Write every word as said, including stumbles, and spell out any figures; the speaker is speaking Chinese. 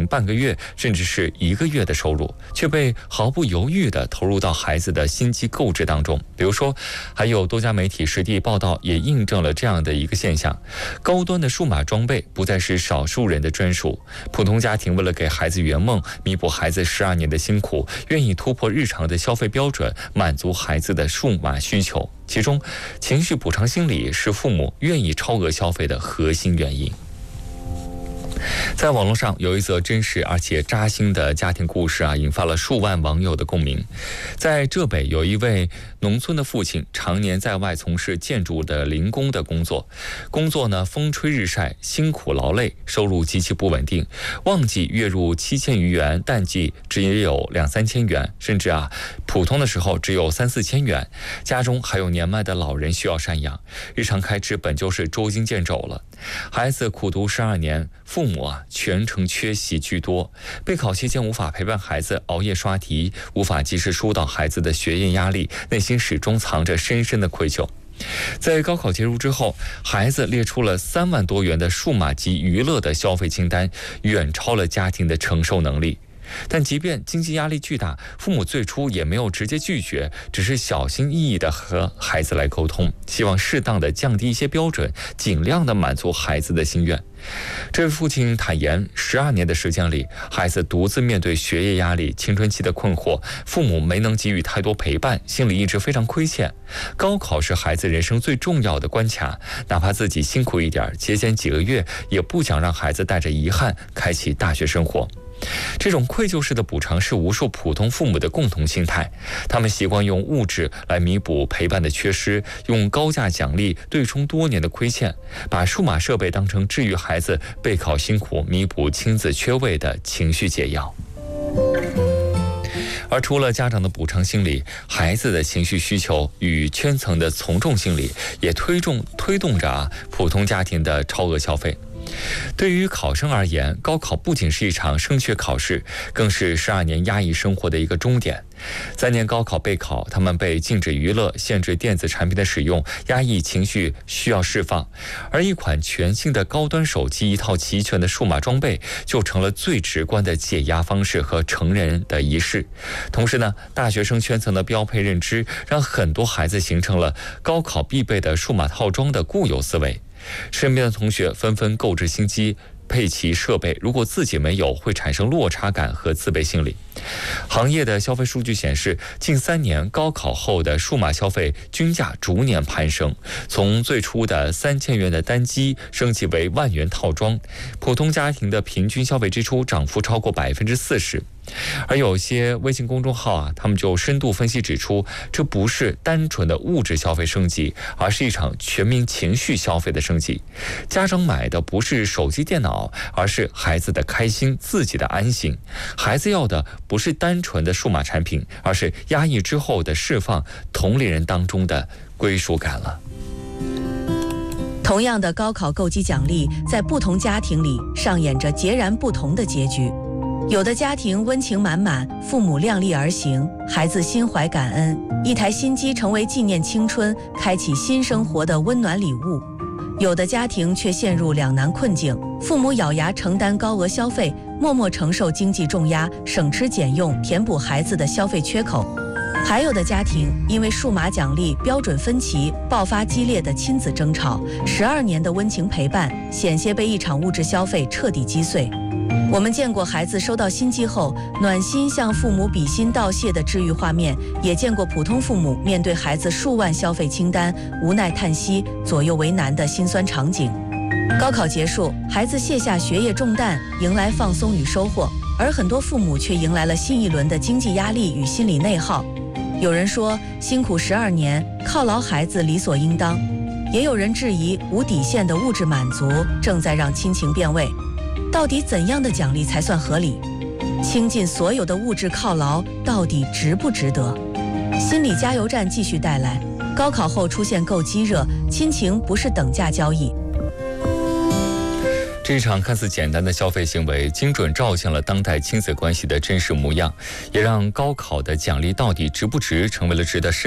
庭半个月甚至是一个月的收入，却被毫不犹豫地投入到孩子的心机购置当中。比如说，还有多家媒体实地报道也印证了这样的一个现象：高端的数码装备不再是少数人的专属，普通家庭为了给孩子圆梦，弥补孩子十二年的辛苦，愿意突破日常的消费标准，满足孩子的数码需求。其中，情绪补偿心理是父母愿意超额消费的核心原因。在网络上有一则真实而且扎心的家庭故事啊，引发了数万网友的共鸣。在浙北有一位农村的父亲，常年在外从事建筑的零工的工作，工作呢风吹日晒，辛苦劳累，收入极其不稳定，旺季月入七千余元，淡季只有两三千元，甚至啊普通的时候只有三四千元。家中还有年迈的老人需要赡养，日常开支本就是捉襟见肘了。孩子苦读十二年，父母啊全程缺席居多，备考期间无法陪伴孩子熬夜刷题，无法及时疏导孩子的学业压力，内心始终藏着深深的愧疚。在高考结束之后，孩子列出了三万多元的数码及娱乐的消费清单，远超了家庭的承受能力。但即便经济压力巨大，父母最初也没有直接拒绝，只是小心翼翼地和孩子来沟通，希望适当地降低一些标准，尽量地满足孩子的心愿。这位父亲坦言，十二年的时间里，孩子独自面对学业压力、青春期的困惑，父母没能给予太多陪伴，心里一直非常亏欠。高考是孩子人生最重要的关卡，哪怕自己辛苦一点，节俭几个月，也不想让孩子带着遗憾开启大学生活。这种愧疚式的补偿是无数普通父母的共同心态，他们习惯用物质来弥补陪伴的缺失，用高价奖励对冲多年的亏欠，把数码设备当成治愈孩子备考辛苦、弥补亲子缺位的情绪解药。而除了家长的补偿心理，孩子的情绪需求与圈层的从众心理也推动推动着啊普通家庭的超额消费。对于考生而言，高考不仅是一场升学考试，更是十二年压抑生活的一个终点。三年高考备考，他们被禁止娱乐，限制电子产品的使用，压抑情绪需要释放。而一款全新的高端手机，一套齐全的数码装备，就成了最直观的解压方式和成人的仪式。同时呢，大学生圈层的标配认知，让很多孩子形成了高考必备的数码套装的固有思维。身边的同学纷纷购置新机，配齐设备，如果自己没有，会产生落差感和自卑心理。行业的消费数据显示，近三年高考后的数码消费均价逐年攀升，从最初的三千元的单机升级为万元套装，普通家庭的平均消费支出涨幅超过百分之四十。而有些微信公众号啊，他们就深度分析指出，这不是单纯的物质消费升级，而是一场全民情绪消费的升级。家长买的不是手机电脑，而是孩子的开心，自己的安心。孩子要的不是单纯的数码产品，而是压抑之后的释放，同龄人当中的归属感了。 同样的高考购机奖励，在不同家庭里上演着截然不同的结局。有的家庭温情满满，父母量力而行，孩子心怀感恩，一台新机成为纪念青春、开启新生活的温暖礼物。有的家庭却陷入两难困境，父母咬牙承担高额消费，默默承受经济重压，省吃俭用填补孩子的消费缺口。还有的家庭因为数码奖励标准分歧，爆发激烈的亲子争吵，十二年的温情陪伴险些被一场物质消费彻底击碎。我们见过孩子收到新机后暖心向父母比心道谢的治愈画面，也见过普通父母面对孩子数万消费清单无奈叹息、左右为难的辛酸场景。高考结束，孩子卸下学业重担，迎来放松与收获，而很多父母却迎来了新一轮的经济压力与心理内耗。有人说，辛苦十二年，犒劳孩子理所应当；也有人质疑，无底线的物质满足正在让亲情变味。到底怎样的奖励才算合理？倾尽所有的物质犒劳，到底值不值得？心理加油站继续带来，高考后出现购机热，亲情不是等价交易。 这一场看似简单的消费行为，精准照现了当代亲子关系的真实模样，也让高考的奖励到底值不值成为了值得